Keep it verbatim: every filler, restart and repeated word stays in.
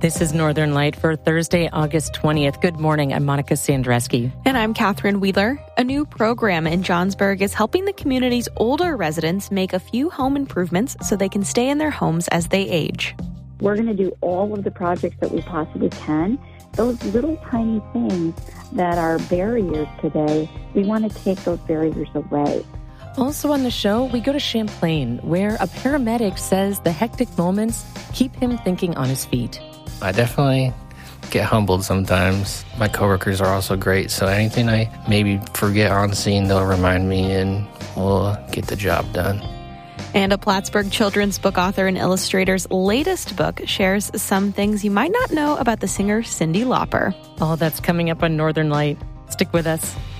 This is Northern Light for Thursday, August twentieth. Good morning. I'm Monica Sandreski. And I'm Catherine Wheeler. A new program in Johnsburg is helping the community's older residents make a few home improvements so they can stay in their homes as they age. We're going to do all of the projects that we possibly can. Those little tiny things that are barriers today, we want to take those barriers away. Also on the show, we go to Champlain, where a paramedic says the hectic moments keep him thinking on his feet. I definitely get humbled sometimes. My coworkers are also great, so anything I maybe forget on scene, they'll remind me and we'll get the job done. And a Plattsburgh children's book author and illustrator's latest book shares some things you might not know about the singer Cyndi Lauper. All that's coming up on Northern Light. Stick with us.